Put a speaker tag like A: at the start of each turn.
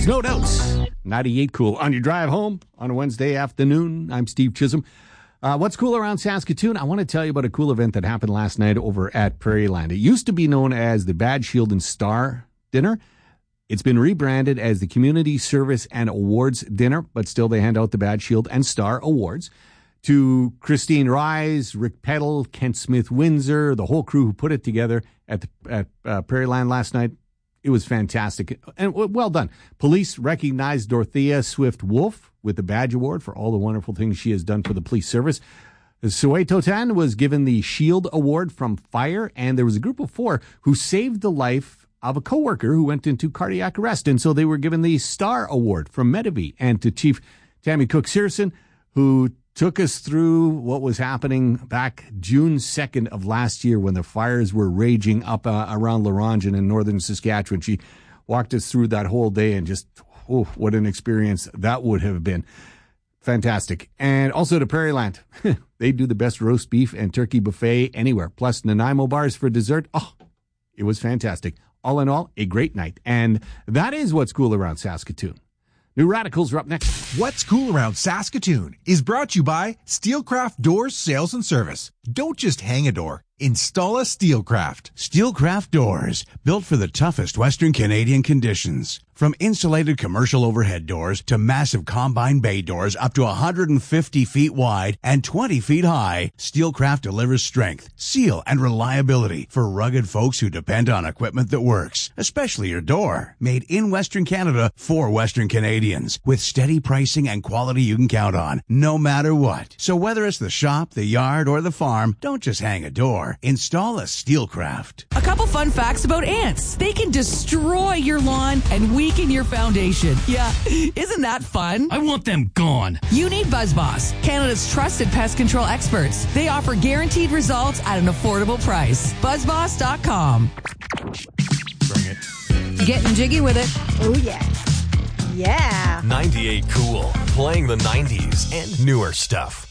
A: no doubts. 98 Cool on your drive home on a Wednesday afternoon. I'm Steve Chisholm. What's cool around Saskatoon? I want to tell you about a cool event that happened last night over at Prairieland. It used to be known as the Badge, Shield, and Star Dinner. It's been rebranded as the Community Service and Awards Dinner, but still they hand out the Badge, Shield, and Star Awards to Christine Rise, Rick Peddle, Kent Smith-Windsor, the whole crew who put it together at Prairieland last night. It was fantastic and well done. Police recognized Dorothea Swift-Wolf with the Badge Award for all the wonderful things she has done for the police service. Soweto Tan was given the Shield Award from Fire, and there was a group of 4 who saved the life of a coworker who went into cardiac arrest, and so they were given the Star Award from Medavie. And to Chief Tammy Cook-Searson, who took us through what was happening back June 2nd of last year when the fires were raging up around La Ronge and in northern Saskatchewan. She walked us through that whole day and just, what an experience that would have been. Fantastic. And also to Prairieland. They do the best roast beef and turkey buffet anywhere. Plus Nanaimo bars for dessert. Oh, it was fantastic. All in all, a great night. And that is what's cool around Saskatoon. New Radicals are up next.
B: What's cool around Saskatoon is brought to you by Steelcraft Doors Sales and Service. Don't just hang a door. Install a Steelcraft.
C: Steelcraft Doors, built for the toughest Western Canadian conditions. From insulated commercial overhead doors to massive combine bay doors up to 150 feet wide and 20 feet high, Steelcraft delivers strength, seal, and reliability for rugged folks who depend on equipment that works, especially your door. Made in Western Canada for Western Canadians, with steady pricing and quality you can count on, no matter what. So whether it's the shop, the yard, or the farm, don't just hang a door. Install a Steelcraft.
D: A couple fun facts about ants. They can destroy your lawn and weaken your foundation. Yeah, isn't that fun?
E: I want them gone.
D: You need BuzzBoss, Canada's trusted pest control experts. They offer guaranteed results at an affordable price. BuzzBoss.com.
A: Bring it.
D: Getting jiggy with it.
F: Oh, yeah. Yeah.
G: 98 Cool, playing the 90s and newer stuff.